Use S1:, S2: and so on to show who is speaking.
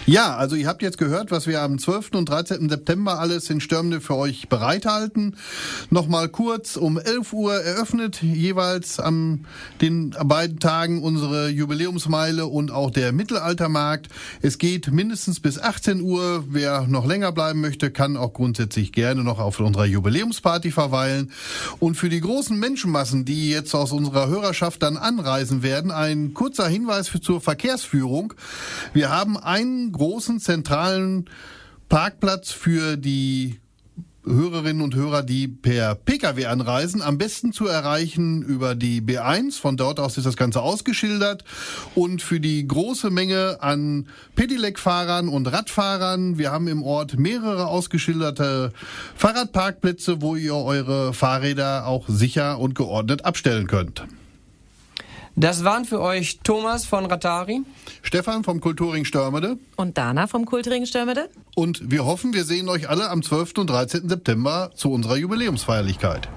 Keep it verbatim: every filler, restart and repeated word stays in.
S1: Ja, also ihr habt jetzt gehört, was wir am zwölften und dreizehnten September alles in Störmde für euch bereithalten. Nochmal kurz, um elf Uhr eröffnet jeweils an den beiden Tagen unsere Jubiläumsmeile und auch der Mittelaltermarkt. Es geht mindestens bis achtzehn Uhr. Wer noch länger bleiben möchte, kann auch grundsätzlich gerne noch auf unserer Jubiläumsparty verweilen. Und für die großen Menschenmassen, die jetzt aus unserer Hörerschaft dann anreisen werden, ein kurzer Hinweis für, zur Verkehrsführung. Wir haben einen großen zentralen Parkplatz für die Hörerinnen und Hörer, die per Pkw anreisen, am besten zu erreichen über die B eins. Von dort aus ist das Ganze ausgeschildert. Und für die große Menge an Pedelec-Fahrern und Radfahrern, wir haben im Ort mehrere ausgeschilderte Fahrradparkplätze, wo ihr eure Fahrräder auch sicher und geordnet abstellen könnt.
S2: Das waren für euch Thomas von Ratari,
S1: Stefan vom Kulturring Störmede
S3: und Dana vom Kulturring Störmede.
S1: Und wir hoffen, wir sehen euch alle am zwölften und dreizehnten September zu unserer Jubiläumsfeierlichkeit.